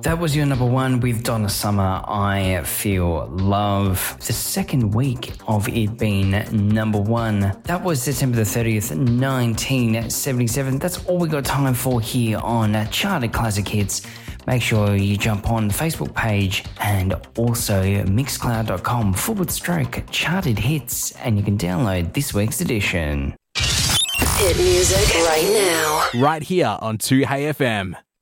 That was your number one with Donna Summer, I Feel Love. The second week of it being number one. That was December the 30th, 1977. That's all we got time for here on Charted Classic Hits. Make sure you jump on the Facebook page and also mixcloud.com/charted hits, and you can download this week's edition. Hit music right now. Right here on 2HeyFM.